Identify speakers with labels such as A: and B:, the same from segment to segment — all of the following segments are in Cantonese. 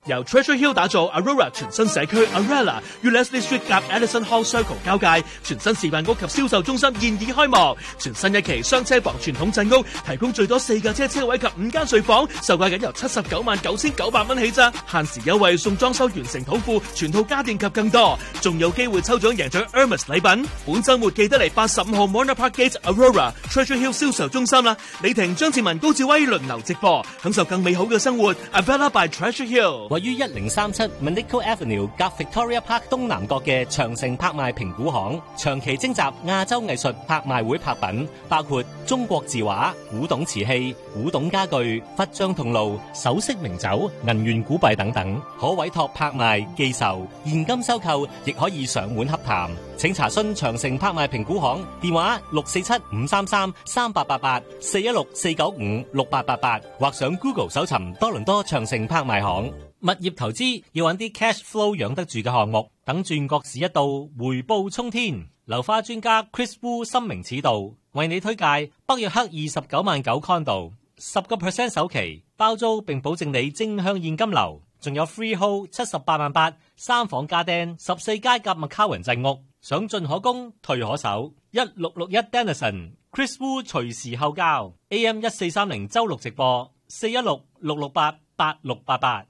A: 由 Treasure Hill 打造 Aurora 全新社區 Arella 與 Leslie Street 夾 Edison Hall Circle 交界，全新示範屋及銷售中心現已開幕。全新一期雙車房傳統鎮屋，提供最多4架車位及5間睡房，售價僅由799900蚊起咋，限時優惠送裝修完成土庫、全套家電及更多，仲有機會抽獎贏取 Hermes 禮品。本週末記得嚟85號 Mona Park Gate Aurora Treasure Hill 銷售中心啦！李婷、張志文、高志威輪流直播，享受更美好嘅生活。Avella by Treasure Hill。
B: 位於1037 Manico Avenue 夾 Victoria Park 東南角嘅長城拍賣評估行，長期徵集亞洲藝術拍賣會拍品，包括中國字畫、古董瓷器、古董家具、佛像銅爐、首飾名酒、銀元古幣等等，可委託拍賣、寄售、現金收購，亦可以上門洽談。請查詢長城拍賣評估行電話647-533-3888 416-495-6888，或上 Google 搜尋多倫多長城拍賣行。物業投資要揾啲 cash flow 養得住嘅項目，等轉角市一到，回報沖天。樓花專家 Chris Wu 深明此道，為你推介北約克29萬9 condo， 10% 首期包租並保證你正向現金流，仲有 freehold 78萬8 3房家電14街夾麥卡雲鎮屋，想進可攻退可守。1661 Denison Chris Wu 隨時後交 AM 1430周六直播416-668-8688。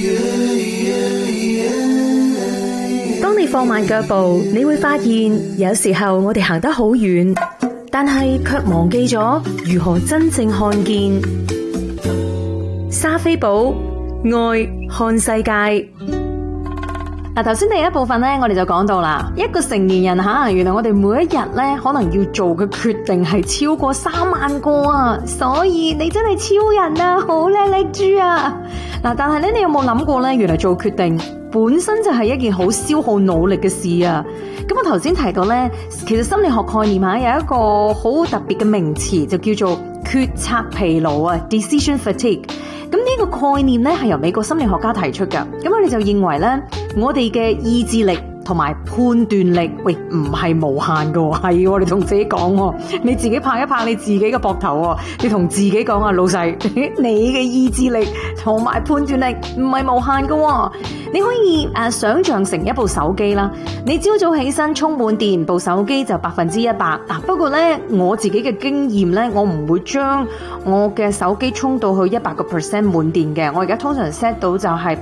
C: 當你放慢腳步，你會發現有時候我哋行得好遠，但係卻忘記咗如何真正看見。莎菲寶愛看世界。頭先第一部分咧，我哋就講到啦，一個成年人原來我哋每一日咧，可能要做嘅決定係超過3萬個啊，所以你真係超人啊，好叻叻豬啊！但係咧，你有冇諗過咧？原來做決定本身就係一件好消耗腦力嘅事啊！咁我頭先提到咧，其實心理學概念有一個好特別嘅名詞，就叫做決策疲勞啊 ，decision fatigue。咁呢個概念咧係由美國心理學家提出㗎。咁我哋就認為咧，我哋嘅意志力同埋判斷力，唔係無限㗎，係我哋同自己講，你自己拍一拍你自己嘅膊頭，你同自己講啊，老細，你嘅意志力同埋判斷力唔係無限㗎。你可以想象成一部手機啦，你朝早起身充滿電，部手機就100%。不過咧，我自己嘅經驗咧，我唔會將我嘅手機充到去100% 滿電嘅。我而家通常 set 到就係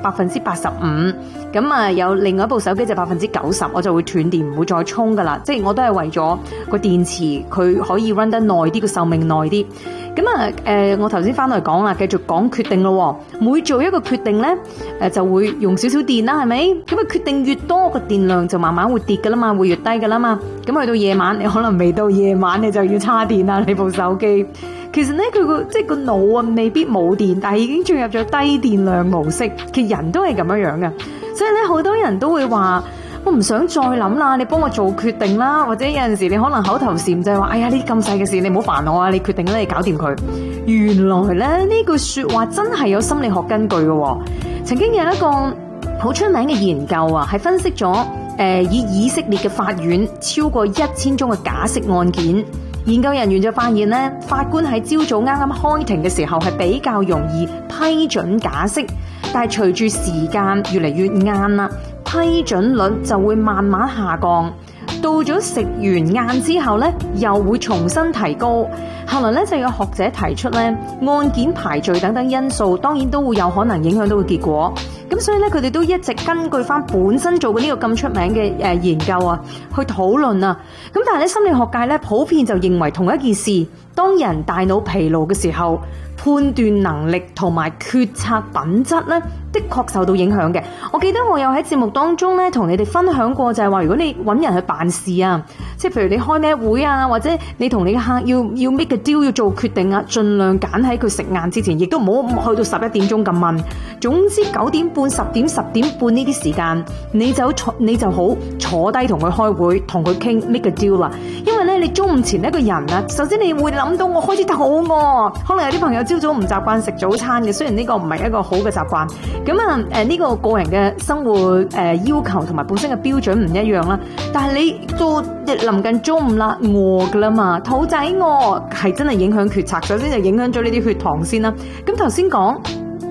C: 85%，咁有另外一部手機就90%，我就會斷電，唔會再充噶啦。即係我都係為咗個電池佢可以 run 得耐啲，個壽命耐啲。咁我頭先翻嚟講啦，繼續講決定咯。每做一個決定咧，就會用少少電啦，係咪？咁決定越多，個電量就慢慢會跌噶啦嘛，會越低噶啦嘛。咁去到夜晚，你可能未到夜晚，你就要叉電啦，你部手機。其實咧，佢個腦未必冇電，但係已經進入咗低電量模式。其實人都係咁樣嘅，所以咧，好多人都會話，我唔想再諗啦，你幫我做決定啦。或者有陣時你可能口頭禪就係話，哎呀，呢啲咁細嘅事你唔好煩我啊，你決定啦，你搞掂佢。原來咧，呢句說話真係有心理學根據嘅。曾經有一個好出名嘅研究係分析咗以色列嘅法院超過1000宗嘅假釋案件。研究人員就發現咧，法官喺朝早啱啱開庭嘅時候係比較容易批准假釋，但係隨住時間越嚟越晏啦，批准率就會慢慢下降。到咗食完晏之後咧，又會重新提高。後來咧就有學者提出咧，案件排序等等因素，當然都會有可能影響到個結果。咁所以咧，佢哋都一直根據翻本身做嘅呢個咁出名嘅研究去討論啊。咁但係咧，心理學界咧普遍就認為同一件事，當人大腦疲勞嘅時候，判斷能力同埋決策品質咧，的確受到影響嘅。我記得我有喺節目當中咧同你哋分享過，就係話如果你揾人去辦事啊，即係譬如你開咩會啊，或者你同你嘅客要 make a deal 要做決定啊，盡量揀喺佢食晏之前，亦都唔好去到11點鐘咁問。總之9點半、10點、10點半呢啲時間，你就好坐低同佢開會，同佢傾 make a deal 啦。因為咧，你中午前一個人啊，首先你會諗到我開始肚餓，可能有啲朋友朝早唔習慣食早餐嘅，雖然呢個唔係一個好嘅習慣。咁呢個個人嘅生活要求同埋本身嘅標準唔一樣啦。但係你到臨近中午啦，餓噶啦嘛，肚仔餓係真係影響決策。首先就影響咗呢啲血糖先啦。咁頭先講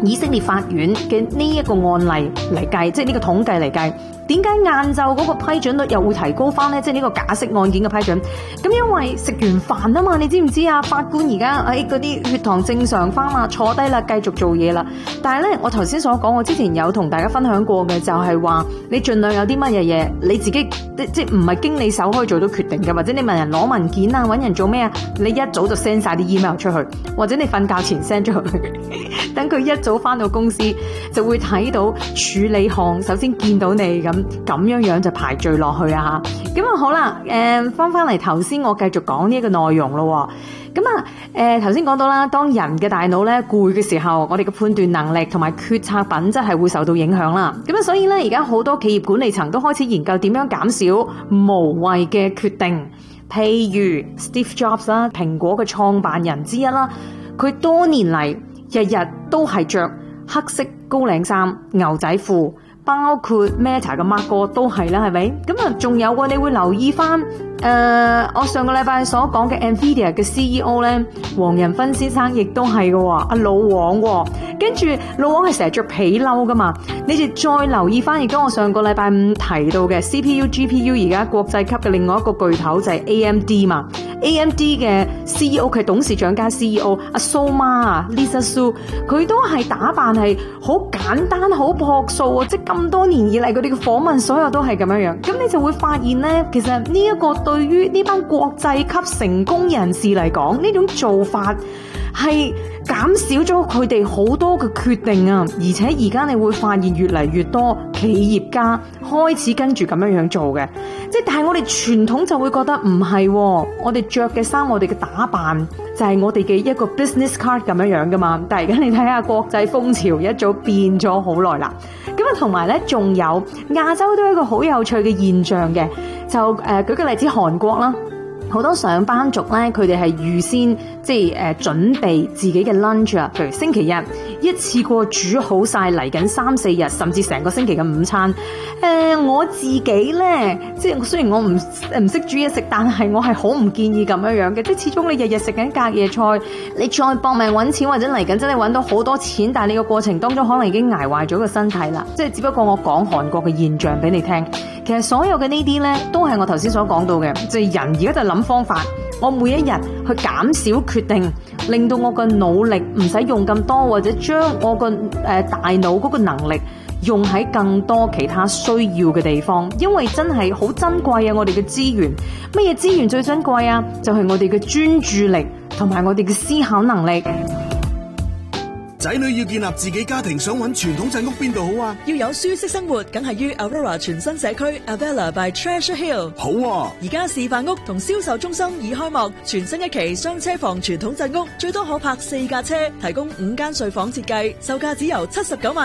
C: 以色列法院嘅呢一個案例嚟計，即係呢個統計嚟計，點解晏晝嗰個批准率又會提高翻呢？即係呢個假釋案件嘅批准，咁因為食完飯啊嘛，你知唔知啊？法官而家嗰啲血糖正常翻啦，坐低啦，繼續做嘢啦。但係咧，我頭先所講，我之前有同大家分享過嘅，就係話你盡量有啲乜嘢嘢，你自己即係唔係經你手可以做到決定嘅，或者你問人攞文件啊，揾人做咩啊？你一早就 send 晒啲 email 出去，或者你瞓覺前 send 出去，等佢一早翻到公司就會睇到處理項，首先見到你咁樣就排序落去啊嚇。咁啊好啦，翻嚟頭先我繼續講呢一個內容咯。咁啊頭先講到啦，當人嘅大腦咧攰嘅時候，我哋嘅判斷能力同埋決策品質係會受到影響啦。咁啊所以咧，而家好多企業管理層都開始研究點樣減少無謂嘅決定。譬如 Steve Jobs 啦，蘋果嘅創辦人之一啦，佢多年嚟日日都係着黑色高領衫、牛仔褲，包括 Meta 嘅 Mark 哥都係啦，係咪？咁啊，仲有喎，你會留意翻我上個禮拜所講嘅 Nvidia 嘅 CEO 咧，黃仁勳先生亦都係嘅喎，阿老王喎。跟住老王係成日着皮褸噶嘛，你哋再留意翻，而家我上個禮拜五提到嘅 CPU、GPU 而家國際級嘅另外一個巨頭就係 AMD 嘛。AMD 嘅 CEO 佢係董事長加 CEO 阿蘇媽啊 Lisa Su， 佢都係打扮係好簡單好樸素啊，即係咁多年以嚟佢哋嘅訪問所有都係咁樣樣。咁你就會發現咧，其實呢一個對於呢班國際級成功人士嚟講，呢種做法係減少咗佢哋好多嘅決定啊，而且而家你會發現越嚟越多企業家開始跟住咁樣樣做嘅，即係但係我哋傳統就會覺得唔係，我哋着嘅衫，我哋嘅打扮就係我哋嘅一個 business card 咁樣樣噶嘛。但係而家你睇下國際風潮一早變咗好耐啦。咁啊，同埋咧仲有亞洲都有一個好有趣嘅現象嘅，就舉個例子韓國啦。好多上班族咧，佢哋係預先即係準備自己嘅 lunch 啊，譬如星期日一次過煮好晒嚟緊3-4日，甚至成個星期嘅午餐。我自己咧，即係雖然我唔識煮嘢食，但係我係好唔建議咁樣樣嘅。即係始終你日日食緊隔夜菜，你再搏命揾錢或者嚟緊真係揾到好多錢，但係你個過程當中可能已經捱壞咗個身體啦。即係只不過我講韓國嘅現象俾你聽。其實所有嘅呢啲咧，都係我頭先所講到嘅，即係人而家就諗方法，我每一日去減少決定，令到我個腦力唔使用咁多，或者將我個大腦嗰個能力用喺更多其他需要嘅地方，因為真係好珍貴啊！我哋嘅資源，乜嘢資源最珍貴啊？就係我哋嘅專注力同埋我哋嘅思考能力。
D: 仔女要建立自己家庭，想揾傳統鎮屋邊度好啊？
E: 要有舒適生活，梗係於 Aurora 全新社區 Avella by Treasure Hill。
D: 好啊！
E: 而家示範屋同銷售中心已開幕，全新一期雙車房傳統鎮屋，最多可泊4架車，提供5間睡房設計，售價只由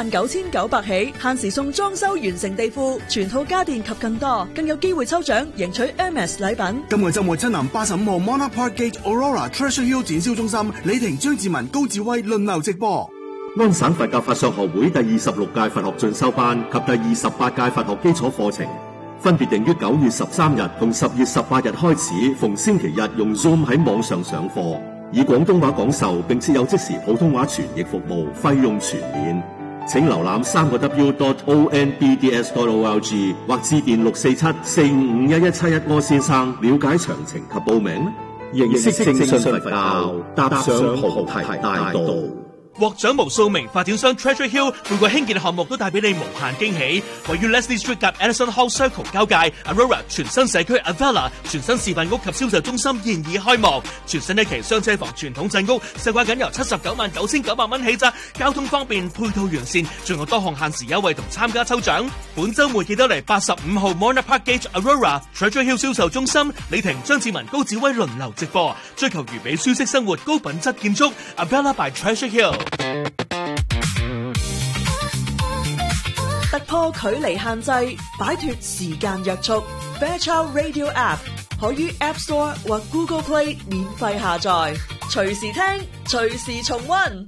E: 799900起，限時送裝修完成地庫、全套家電及更多，更有機會抽獎贏取 MS 禮品。
D: 今個週末親臨85號 Monarch Park Gate Aurora Treasure Hill 展銷中心，李婷、張志文、高志威輪流直播。
F: 安省佛教法相學會第26屆佛學進修班及第28屆佛學基礎課程，分別定於9月13日同10月18日開始，逢星期日用 Zoom 喺網上上課，以廣東話講授，並設有即時普通話傳譯服務，費用全免。請瀏覽3w.onbds.org 或致電647-455-1171柯先生了解詳情及報名。認識正信佛教，踏上菩提大道。
A: 獲獎無數名發展商 Treasure Hill 每個興建項目都帶俾你無限驚喜。位於 Leslie Street 及 Edison Hall Circle 交界 Aurora 全新社區 Avella 全新示範屋及銷售中心現已開幕，全新一期雙車房傳統鎮屋，售價僅由799900蚊起咋，交通方便，配套完善，仲有多項限時優惠同參加抽獎。本週末記得嚟85號 Monarch Park Gate Aurora Treasure Hill 銷售中心，李婷、張志文、高志威輪流直播，追求完美舒適生活、高品質建築 Avella by Treasure Hill。
E: 突破距離限制，擺脫時間約束。Fairchild Radio App 可於 App Store 或 Google Play 免費下載，隨時聽，隨時重溫。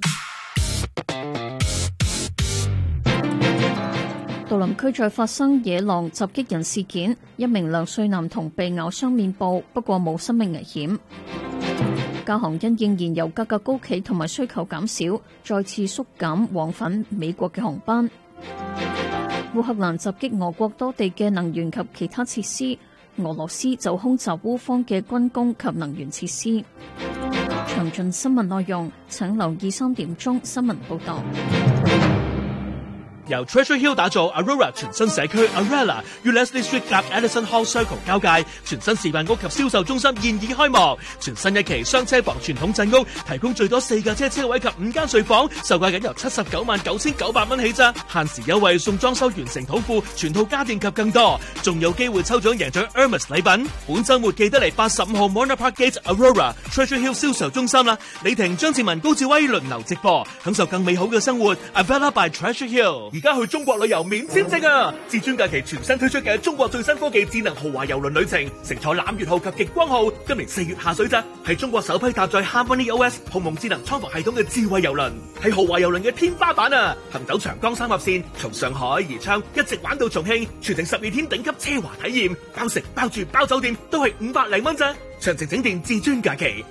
G: 杜林區再發生野狼襲擊人事件，一名2歲男童被咬傷面部，不過冇生命危險。 加航因應燃油價格高企同埋需求減少，再次縮減往返美國嘅航班。烏克蘭襲擊俄國多地嘅能源及其他設施，俄羅斯就空襲烏方嘅軍工及能源設施。詳盡新聞內容，請留意3點鐘新聞報道。
A: 由 Treasure Hill 打造 Aurora 全新社區 Arella 與 Leslie Street 夾 Edison Hall Circle 交界，全新示範屋及銷售中心現已開幕。全新一期雙車房傳統鎮屋，提供最多4架車位及5間睡房，售價僅由799900蚊起咋，限時優惠送裝修完成土庫、全套家電及更多，仲有機會抽獎贏取 Hermes 禮品。本週末記得嚟85號 Mona Park Gate Aurora Treasure Hill 銷售中心啦！李婷、張志文、高志威輪流直播，享受更美好嘅生活。Avella by Treasure Hill。而家去中國旅遊免簽證啊！至尊假期全新推出嘅中國最新科技智能豪華郵輪旅程，乘坐攬月號及極光號，今年4月下水咋，係中國首批搭載 Harmony OS 鴻蒙智能艙服系統嘅智慧郵輪，係豪華郵輪嘅天花板啊！行走長江3號線，從上海宜昌一直玩到重慶，全程12天頂級奢華體驗，包食包住包酒店都係500零蚊咋。詳情請電至尊假期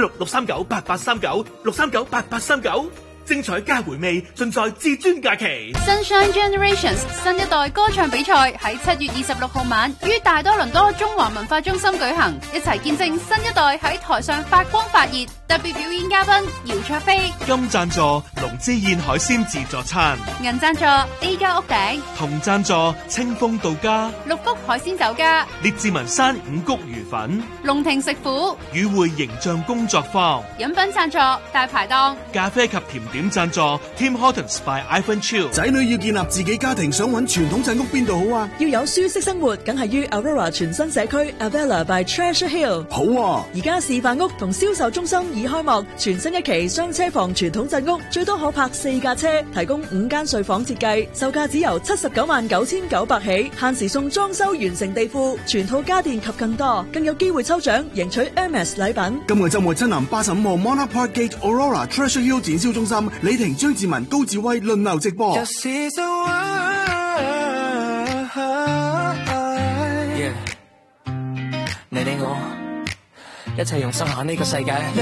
A: 416-639-8839，639-8839。精彩加回味，盡在至尊假期。
H: Sunshine Generations 新一代歌唱比賽喺7月26號晚於大多倫多中華文化中心舉行，一齊見證新一代喺台上發光發熱。特別表演嘉賓姚卓飛，
A: 金贊助龍之燕海鮮自助餐，
H: 銀贊助 A 家屋頂，
A: 銅贊助清風到家，
H: 六福海鮮酒家，
A: 列治文山五穀魚粉，
H: 龍庭食府，
A: 與會形象工作坊，
H: 飲品贊助大排檔，
A: 咖啡及甜點贊助 Tim Hortons by Ivan Chiu。
D: 仔女要建立自己家庭，想揾傳統鎮屋邊度好啊？
E: 要有舒適生活，梗係於 Aurora 全新社區 Avella by Treasure Hill。
D: 好啊！
E: 而家示範屋同銷售中心已開幕，全新一期雙車房傳統鎮屋，最多可泊4架車，提供5間睡房設計，售價只由799900起，限時送裝修完成地庫、全套家電及更多，更有機會抽獎贏取 Hermes 禮品。
D: 今個週末親臨85號 Mona Park Gate Aurora Treasure Hill 展銷中心，李婷、張志文、高志威輪流直播。
I: 你我一齊用心下呢個世界。